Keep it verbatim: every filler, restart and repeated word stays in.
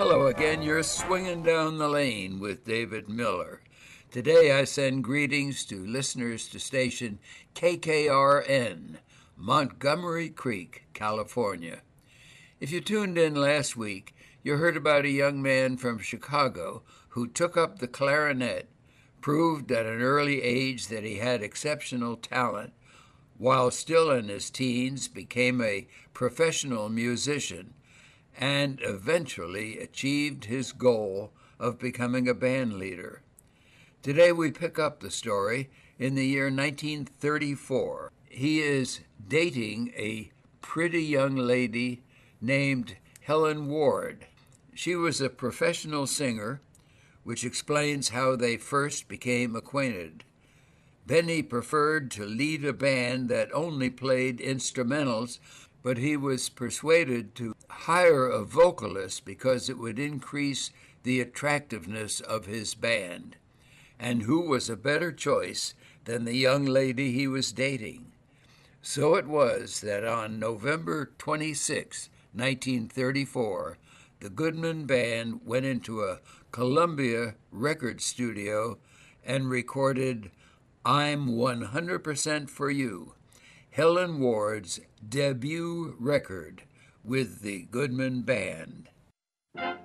Hello again, you're swinging down the lane with David Miller. Today I send greetings to listeners to station K K R N, Montgomery Creek, California. If you tuned in last week, you heard about a young man from Chicago who took up the clarinet, proved at an early age that he had exceptional talent, while still in his teens became a professional musician, and eventually achieved his goal of becoming a band leader. Today we pick up the story in the year nineteen thirty-four. He is dating a pretty young lady named Helen Ward. She was a professional singer, which explains how they first became acquainted. Benny preferred to lead a band that only played instrumentals, but he was persuaded to hire a vocalist because it would increase the attractiveness of his band. And who was a better choice than the young lady he was dating? So it was that on November twenty-sixth, nineteen thirty-four, the Goodman Band went into a Columbia record studio and recorded I'm one hundred percent for You, Helen Ward's debut record with the Goodman Band.